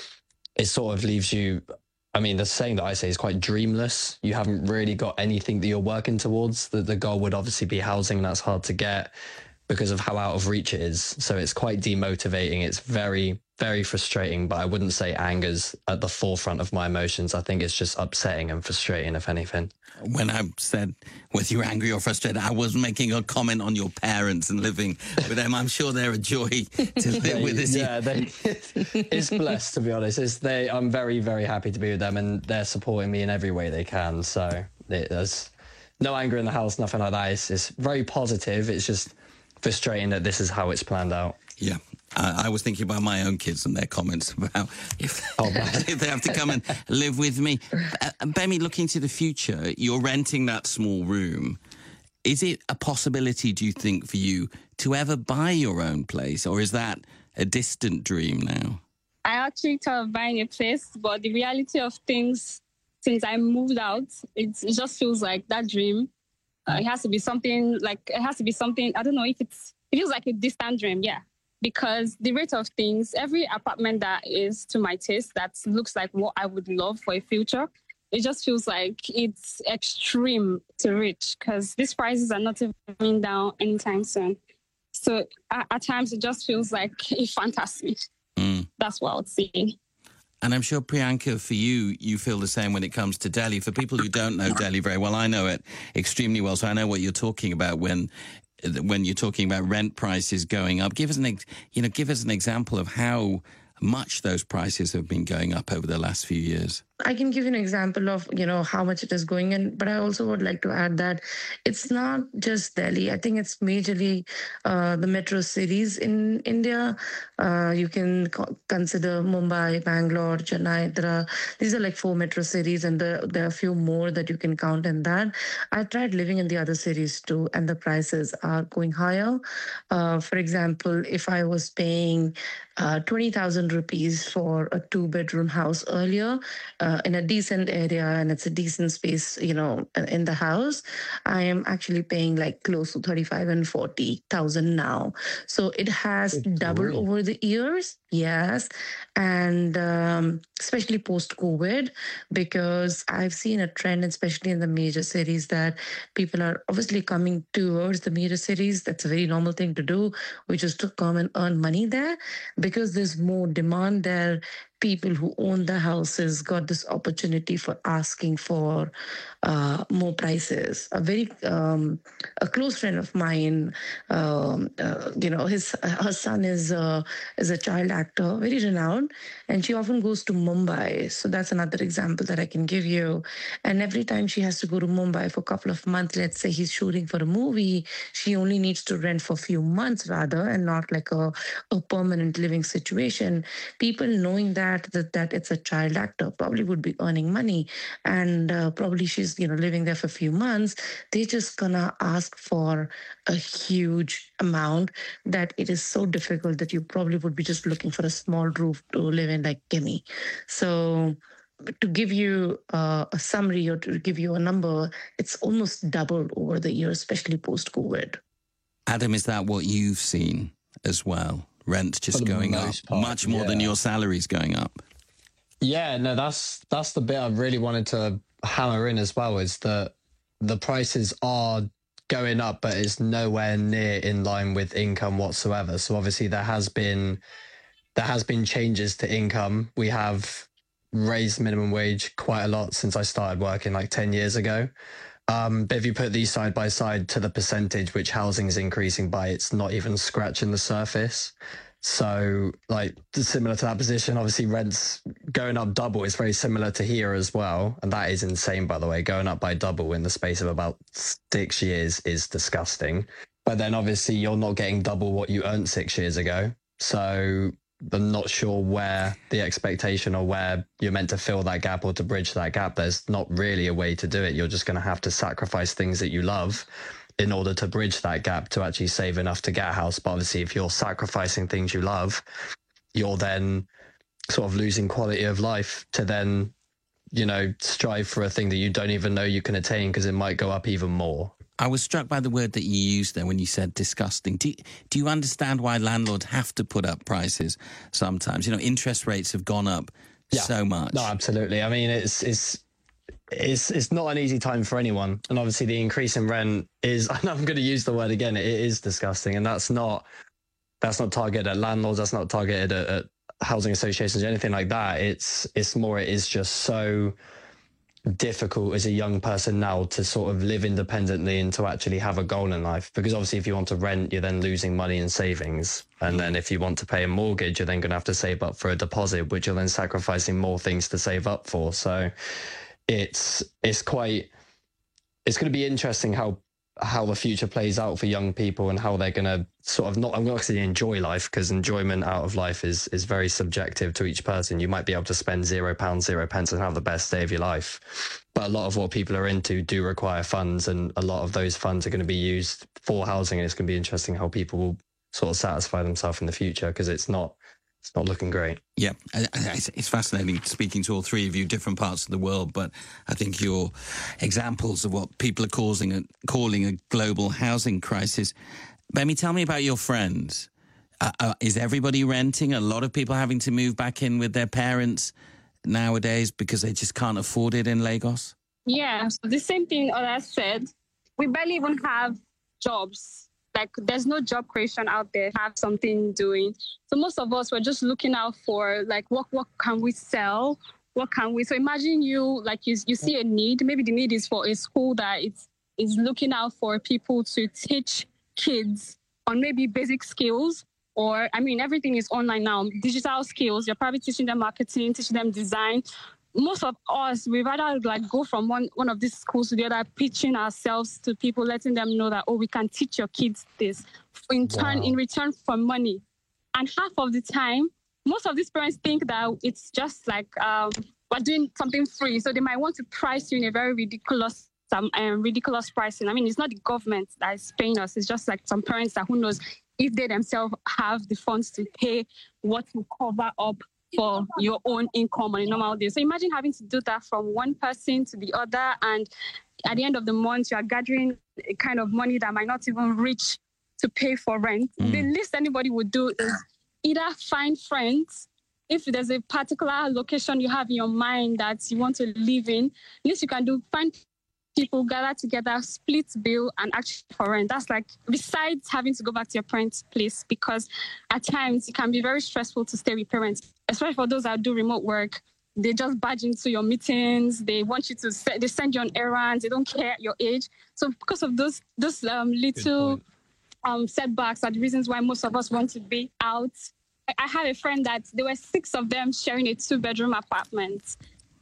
it sort of leaves you... I mean, the saying that I say is quite dreamless. You haven't really got anything that you're working towards. The, the goal would obviously be housing, and that's hard to get because of how out of reach it is. So it's quite demotivating. It's very, very frustrating, but I wouldn't say anger's at the forefront of my emotions. I think it's just upsetting and frustrating, if anything. When I said whether you're angry or frustrated, I was making a comment on your parents and living with them. I'm sure they're a joy to live they, with. This. Yeah, they, it's blessed, to be honest. It's they. I'm very, very happy to be with them, and they're supporting me in every way they can. So it, there's no anger in the house, nothing like that. It's, it's very positive. It's just frustrating that this is how it's planned out. Yeah. Uh, I was thinking about my own kids and their comments about if, oh, if they have to come and live with me. Uh, Bemi, looking to the future, you're renting that small room. Is it a possibility, do you think, for you to ever buy your own place, or is that a distant dream now? I actually thought of buying a place, but the reality of things, since I moved out, it, it just feels like that dream. Uh, it has to be something like, it has to be something, I don't know if it's, it feels like a distant dream, yeah. Because the rate of things, every apartment that is to my taste, that looks like what I would love for a future, it just feels like it's extreme to reach because these prices are not even coming down anytime soon. So at, at times, it just feels like a fantasy. Mm. That's what I would say. And I'm sure, Priyanka, for you, you feel the same when it comes to Delhi. For people who don't know Delhi very well, I know it extremely well, so I know what you're talking about when when you're talking about rent prices going up. Give us an, you know, give us an example of how much those prices have been going up over the last few years. I can give you an example of, you know, how much it is going in, but I also would like to add that it's not just Delhi. I think it's majorly uh, the metro cities in India. Uh, you can co- consider Mumbai, Bangalore, Chennai. There are, these are like four metro cities, and there, there are a few more that you can count in that. I tried living in the other cities too, and the prices are going higher. Uh, for example, if I was paying uh, twenty thousand rupees for a two-bedroom house earlier, uh, in a decent area, and it's a decent space, you know, in the house, I am actually paying like close to thirty-five and forty thousand now. So it has doubled over the years. yes. And um, especially post-COVID, because I've seen a trend, especially in the major cities, that people are obviously coming towards the major cities. That's a very normal thing to do, which is to come and earn money there, because there's more demand there. People who own the houses got this opportunity for asking for uh, more prices. A very um, a close friend of mine, um, uh, you know, his her son is uh, is a child actor, very renowned, and she often goes to Mumbai. So that's another example that I can give you. And every time she has to go to Mumbai for a couple of months, let's say he's shooting for a movie, she only needs to rent for a few months rather, and not like a, a permanent living situation. People knowing that that that it's a child actor probably would be earning money, and uh, probably she's you know living there for a few months. They're just gonna ask for a huge amount that it is so difficult that you probably would be just looking for a small roof to live in, like gimme. So to give you uh, a summary or to give you a number, it's almost doubled over the years, especially post-COVID. Adam, is that what you've seen as well? Rent just going up part, much more yeah. than your salary's going up. Yeah, no, that's that's the bit I really wanted to hammer in as well, is that the prices are going up, but it's nowhere near in line with income whatsoever. So obviously there has been there has been changes to income. We have raised minimum wage quite a lot since I started working like ten years ago. Um, but if you put these side by side to the percentage which housing is increasing by, it's not even scratching the surface. So like similar to that position, obviously rents going up double is very similar to here as well. And that is insane, by the way. Going up by double in the space of about six years is disgusting. But then obviously you're not getting double what you earned six years ago. So I'm not sure where the expectation or where you're meant to fill that gap or to bridge that gap. There's not really a way to do it. You're just going to have to sacrifice things that you love in order to bridge that gap to actually save enough to get a house. But obviously, if you're sacrificing things you love, you're then sort of losing quality of life to then, you know, strive for a thing that you don't even know you can attain because it might go up even more. I was struck by the word that you used there when you said disgusting. Do you, do you understand why landlords have to put up prices sometimes? You know, interest rates have gone up yeah. so much. No, absolutely. I mean, it's it's it's it's not an easy time for anyone. And obviously the increase in rent is, and I'm going to use the word again, it is disgusting. And that's not that's not targeted at landlords. That's not targeted at, at housing associations or anything like that. It's it's more, it is just so difficult as a young person now to sort of live independently and to actually have a goal in life, because obviously if you want to rent, you're then losing money in savings, and then if you want to pay a mortgage, you're then going to have to save up for a deposit, which you're then sacrificing more things to save up for. So it's it's quite it's going to be interesting how how the future plays out for young people and how they're going to sort of not, I'm not going to say enjoy life, because enjoyment out of life is is very subjective to each person. You might be able to spend zero pounds, zero pence and have the best day of your life. But a lot of what people are into do require funds, and a lot of those funds are going to be used for housing. And it's going to be interesting how people will sort of satisfy themselves in the future, because it's not It's not looking great. Yeah, it's fascinating speaking to all three of you, different parts of the world, but I think you're examples of what people are causing a, calling a global housing crisis. Bemi, tell me about your friends. Uh, uh, is everybody renting? A lot of people having to move back in with their parents nowadays because they just can't afford it in Lagos? Yeah, so the same thing others said. We barely even have jobs. Like, there's no job creation out there, have something doing. So most of us were just looking out for, like, what what can we sell? What can we... So imagine you, like, you, you see a need. Maybe the need is for a school that it's, is looking out for people to teach kids on maybe basic skills. Or, I mean, everything is online now. Digital skills, you're probably teaching them marketing, teaching them design. Most of us, we rather like go from one, one of these schools to the other, pitching ourselves to people, letting them know that, oh, we can teach your kids this in turn, wow. in return for money. And half of the time, most of these parents think that it's just like um, we're doing something free. So they might want to price you in a very ridiculous um, um, ridiculous pricing. I mean, it's not the government that is paying us. It's just like some parents that who knows if they themselves have the funds to pay what will cover up for your own income on a normal day. So imagine having to do that from one person to the other, and at the end of the month, you are gathering a kind of money that might not even reach to pay for rent. Mm. The least anybody would do is either find friends. If there's a particular location you have in your mind that you want to live in, least you can do, find people, gather together, split bill, and actually for rent. That's like, besides having to go back to your parents' place, because at times it can be very stressful to stay with parents, especially for those that do remote work. They just barge into your meetings. They want you to, they send you on errands. They don't care your age. So because of those, those um, little um, setbacks are the reasons why most of us want to be out. I have a friend that there were six of them sharing a two-bedroom apartment.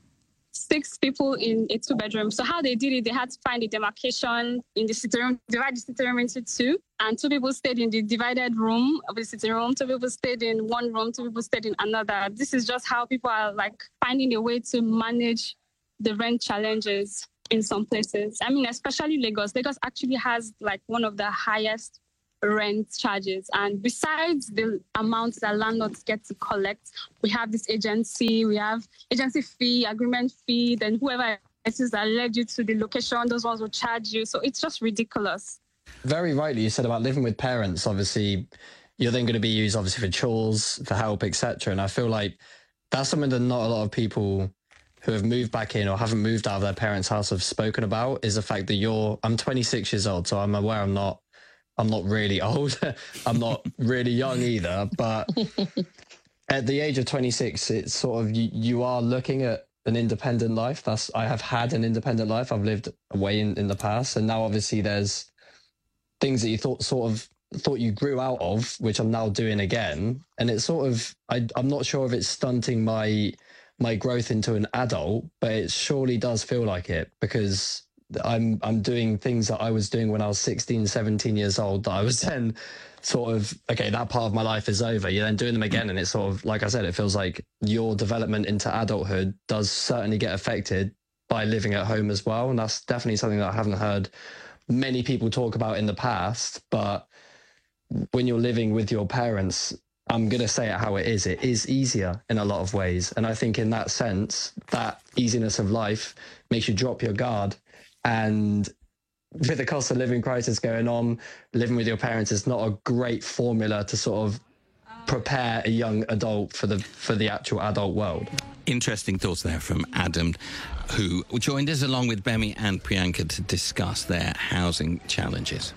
Six people in a two-bedroom. So how they did it, they had to find a demarcation in the sitting room, divide the sitting room into two, and two people stayed in the divided room of the sitting room, two people stayed in one room, two people stayed in another. This is just how people are like finding a way to manage the rent challenges in some places. I mean, especially Lagos. Lagos actually has like one of the highest rent charges, and besides the amounts that landlords get to collect, we have this agency, we have agency fee, agreement fee, then whoever it is that led you to the location, those ones will charge you. So it's just ridiculous. Very rightly you said about living with parents. Obviously you're then going to be used obviously for chores, for help, etc. And I feel like that's something that not a lot of people who have moved back in or haven't moved out of their parents' house have spoken about, is the fact that you're I'm twenty-six years old, so I'm aware I'm not I'm not really old. I'm not really young either. But at the age of twenty-six, it's sort of, you, you are looking at an independent life. That's I have had an independent life. I've lived away in, in the past. And now obviously there's things that you thought sort of thought you grew out of, which I'm now doing again. And it's sort of, I, I'm not sure if it's stunting my my growth into an adult, but it surely does feel like it, because I'm I'm doing things that I was doing when I was sixteen, seventeen years old, that I was then sort of, okay, that part of my life is over. You're then doing them again. And it's sort of, like I said, it feels like your development into adulthood does certainly get affected by living at home as well. And that's definitely something that I haven't heard many people talk about in the past. But when you're living with your parents, I'm going to say it how it is. It is easier in a lot of ways. And I think in that sense, that easiness of life makes you drop your guard. And with the cost of living crisis going on, living with your parents is not a great formula to sort of prepare a young adult for the for the actual adult world. Interesting thoughts there from Adam, who joined us along with Bemi and Priyanka to discuss their housing challenges.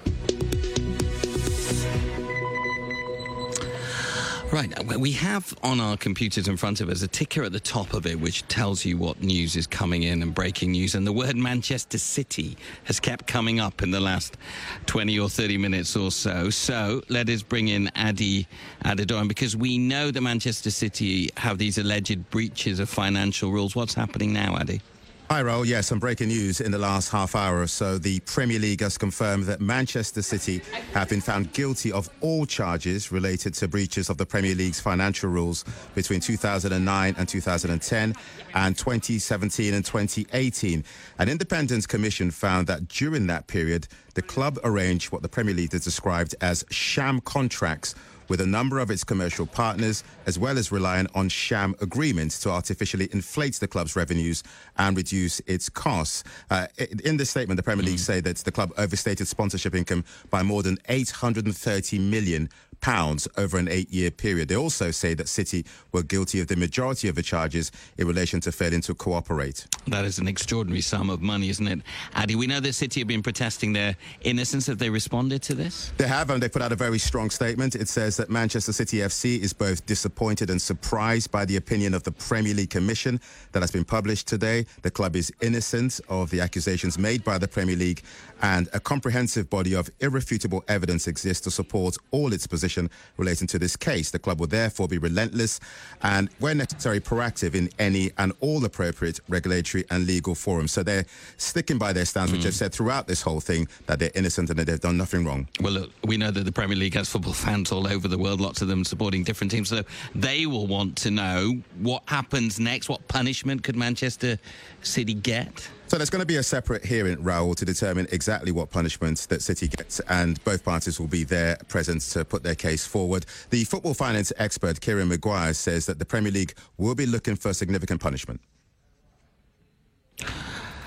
Right, we have on our computers in front of us a ticker at the top of it which tells you what news is coming in and breaking news, and the word Manchester City has kept coming up in the last twenty or thirty minutes or so. So let us bring in Adi Adedoran, because we know that Manchester City have these alleged breaches of financial rules. What's happening now, Adi? Hi, Raoul. Yes, some breaking news in the last half hour or so. The Premier League has confirmed that Manchester City have been found guilty of all charges related to breaches of the Premier League's financial rules between two thousand nine and two thousand ten and twenty seventeen and twenty eighteen. An independent commission found that during that period, the club arranged what the Premier League has described as sham contracts with a number of its commercial partners, as well as relying on sham agreements to artificially inflate the club's revenues and reduce its costs. Uh, in this statement, the Premier League say that the club overstated sponsorship income by more than eight hundred thirty million pounds over an eight-year period. They also say that City were guilty of the majority of the charges in relation to failing to cooperate. That is an extraordinary sum of money, isn't it? Adi, we know the City have been protesting their innocence. Have they responded to this? They have, and they put out a very strong statement. It says that Manchester City F C is both disappointed and surprised by the opinion of the Premier League Commission that has been published today. The club is innocent of the accusations made by the Premier League, and a comprehensive body of irrefutable evidence exists to support all its position relating to this case. The club will therefore be relentless and, where necessary, proactive in any and all appropriate regulatory and legal forums. So they're sticking by their stance, mm. which they've said throughout this whole thing, that they're innocent and that they've done nothing wrong. Well, look, we know that the Premier League has football fans all over the world, lots of them supporting different teams, so they will want to know what happens next. What punishment could Manchester City get? So there's going to be a separate hearing, Raoul, to determine exactly what punishments that City gets, and both parties will be there present to put their case forward. The football finance expert, Kieran Maguire, says that the Premier League will be looking for significant punishment.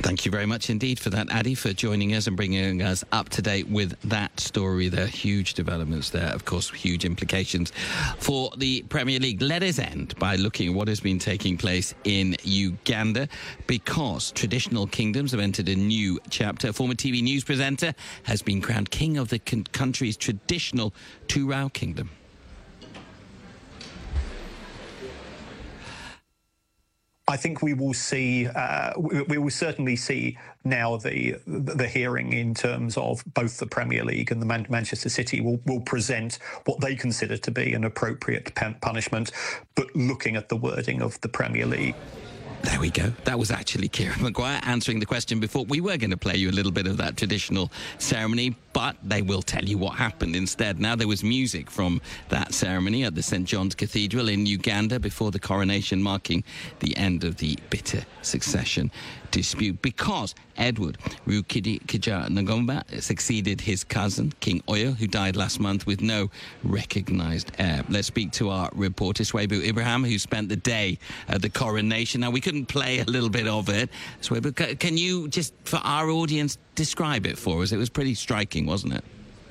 Thank you very much indeed for that, Addy, for joining us and bringing us up to date with that story. There are huge developments there, of course, huge implications for the Premier League. Let us end by looking at what has been taking place in Uganda, because traditional kingdoms have entered a new chapter. Former T V news presenter has been crowned king of the con- country's traditional Turao kingdom. I think we will see, uh, we, we will certainly see now the the hearing in terms of both the Premier League and the Man- Manchester City will, will present what they consider to be an appropriate pen- punishment, but looking at the wording of the Premier League. There we go. That was actually Kieran Maguire answering the question before. We were going to play you a little bit of that traditional ceremony, but they will tell you what happened instead. Now, there was music from that ceremony at the Saint John's Cathedral in Uganda before the coronation, marking the end of the bitter succession dispute, because Edward Rukidikija-Ngoma succeeded his cousin, King Oyo, who died last month with no recognised heir. Let's speak to our reporter, Swebu Ibrahim, who spent the day at the coronation. Now, we couldn't play a little bit of it. Swebu, can you just, for our audience, describe it for us? It was pretty striking, wasn't it?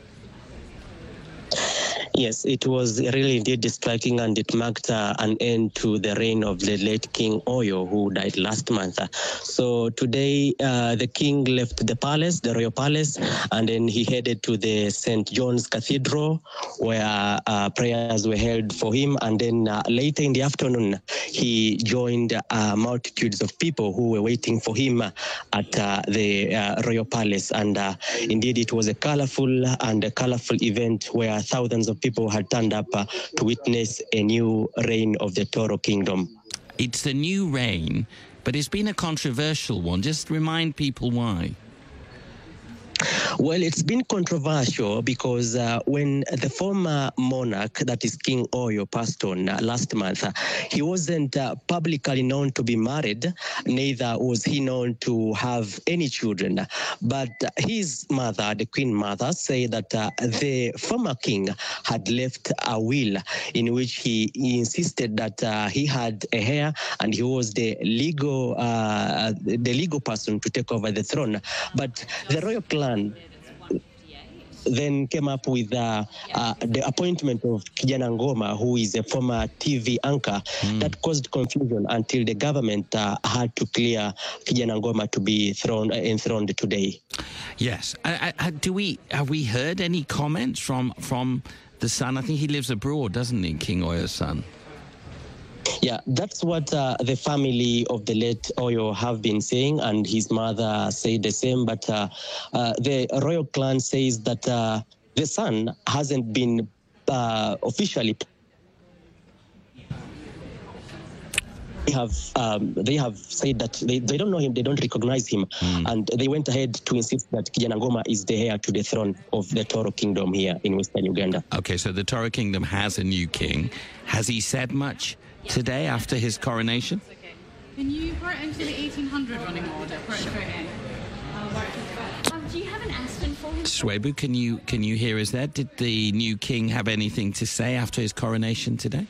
Yes, it was really indeed striking, and it marked uh, an end to the reign of the late King Oyo, who died last month. So today, uh, the king left the palace, the royal palace, and then he headed to the Saint John's Cathedral, where uh, prayers were held for him. And then uh, later in the afternoon, he joined uh, multitudes of people who were waiting for him at uh, the uh, royal palace. And uh, indeed, it was a colorful and a colorful event where thousands of people had turned up uh, to witness a new reign of the Toro Kingdom. It's a new reign, but it's been a controversial one. Just remind people why. Well, it's been controversial because uh, when the former monarch, that is King Oyo, passed on uh, last month, uh, he wasn't uh, publicly known to be married, neither was he known to have any children. But his mother, the Queen Mother, said that uh, the former king had left a will in which he, he insisted that uh, he had a heir and he was the legal, uh, the legal person to take over the throne. But the royal clan then came up with uh, uh, the appointment of Kijana Ngoma, who is a former T V anchor. Mm. That caused confusion until the government uh, had to clear Kijana Ngoma to be thrown, uh, enthroned today. Yes. I, I, do we have we heard any comments from from the son? I think he lives abroad, doesn't he, King Oyo's son? Yeah, that's what uh, the family of the late Oyo have been saying, and his mother said the same. But uh, uh, the royal clan says that uh, the son hasn't been uh, officially. They have um, they have said that they, they don't know him, they don't recognize him, mm. and they went ahead to insist that Kijana Ngoma is the heir to the throne of the Toro Kingdom here in Western Uganda. Okay, so the Toro Kingdom has a new king. Has he said much today after his coronation? Can you put it into the eighteen hundred running order? Put it in. Um, do you have an Aston for him? Swebu, can you can you hear us there? Did the new king have anything to say after his coronation today?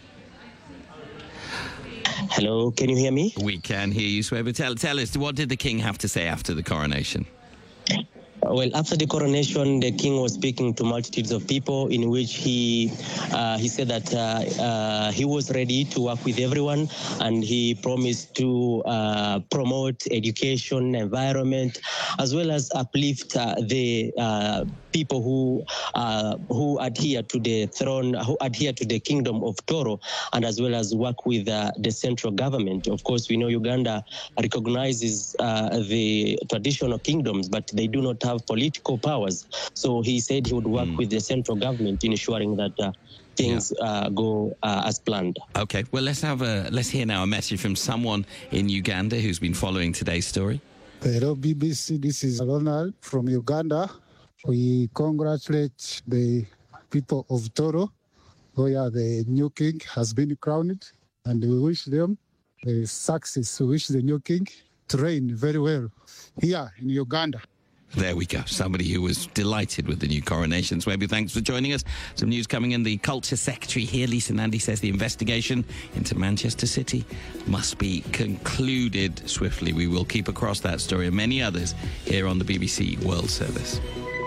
Hello, can you hear me? We can hear you, Swebu. Tell, tell us, what did the king have to say after the coronation? Well, after the coronation, the king was speaking to multitudes of people, in which he uh, he said that uh, uh, he was ready to work with everyone, and he promised to uh, promote education, environment, as well as uplift uh, the uh, people who uh, who adhere to the throne, who adhere to the kingdom of Toro, and as well as work with uh, the central government. Of course, we know Uganda recognizes uh, the traditional kingdoms, but they do not have political powers. So he said he would work mm. with the central government in ensuring that uh, things yeah. uh, go uh, as planned. Okay, well, let's have a let's hear now a message from someone in Uganda who's been following today's story. Hello, B B C. This is Ronald from Uganda. We congratulate the people of Toro, where the new king has been crowned, and we wish them the success. We wish the new king to reign very well here in Uganda. There we go. Somebody who was delighted with the new coronation. Swebe, thanks for joining us. Some news coming in. The Culture Secretary here, Lisa Nandy, says the investigation into Manchester City must be concluded swiftly. We will keep across that story and many others here on the B B C World Service.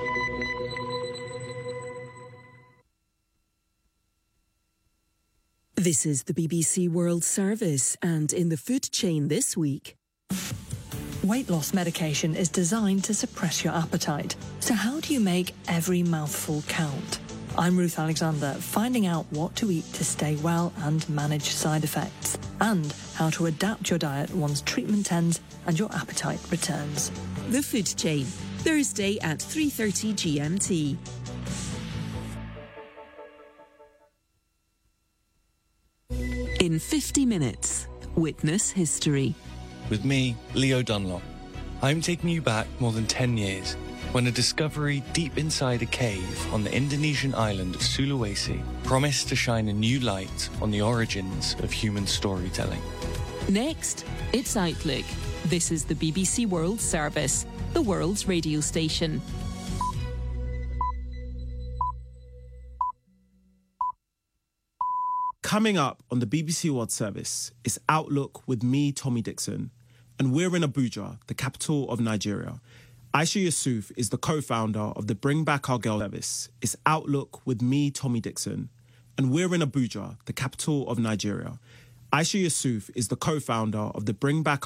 This is the B B C World Service, and in the food chain this week... Weight loss medication is designed to suppress your appetite. So how do you make every mouthful count? I'm Ruth Alexander, finding out what to eat to stay well and manage side effects, and how to adapt your diet once treatment ends and your appetite returns. The Food Chain, Thursday at three thirty G M T. In fifty minutes, witness history. With me, Leo Dunlop. I'm taking you back more than ten years, when a discovery deep inside a cave on the Indonesian island of Sulawesi promised to shine a new light on the origins of human storytelling. Next, it's Outlook. This is the B B C World Service, the world's radio station. Coming up on the B B C World Service is Outlook with me, Tommy Dixon, and we're in Abuja, the capital of Nigeria. Aisha Yusuf is the co-founder of the Bring Back Our Girl service. It's Outlook with me, Tommy Dixon, and we're in Abuja, the capital of Nigeria. Aisha Yusuf is the co-founder of the Bring Back